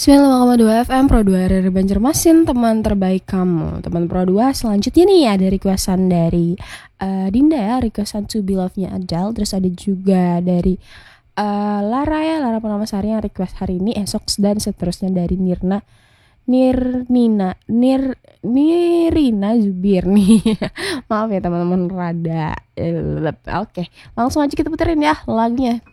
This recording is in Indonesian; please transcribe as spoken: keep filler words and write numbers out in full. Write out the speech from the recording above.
sembilan puluh lima koma dua F M Pro dua R R Banjarmasin, teman terbaik kamu. Teman Pro dua, selanjutnya nih ada requestan dari uh, Dinda ya, requestan To Be Love-nya Adele. Terus ada juga dari uh, Lara ya, Lara Purnamasari yang request hari ini, esok dan seterusnya dari Nirna Nirnina Nir Nirina Zubir nih. Maaf ya teman-teman rada. Oke, langsung aja kita puterin ya lagunya.